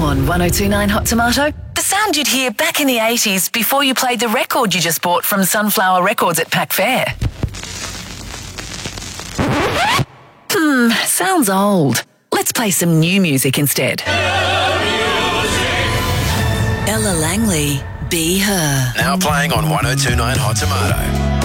On 1029 Hot Tomato, the sound you'd hear back in the 80s before you played the record you just bought from Sunflower Records at Pack Fair. Sounds old. Let's play some new music instead. Ella Langley, Be Her. Now playing on 1029 Hot Tomato.